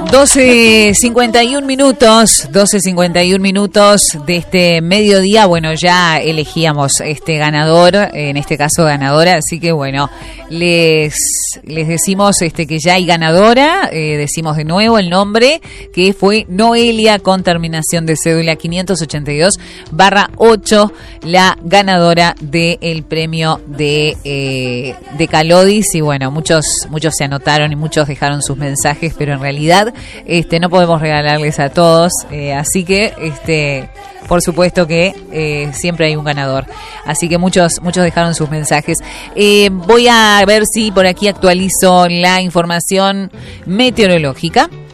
12:51 minutos de este mediodía. Bueno, ya elegíamos ganador, en este caso ganadora, así que bueno, les decimos que ya hay ganadora, decimos de nuevo el nombre, que fue Noelia con terminación de cédula 582/8, la ganadora del premio de Calodis. Y bueno, muchos se anotaron y muchos dejaron sus mensajes, pero en realidad no podemos regalarles a todos, así que por supuesto que siempre hay un ganador, así que muchos dejaron sus mensajes. Voy a ver si por aquí actualizo la información meteorológica.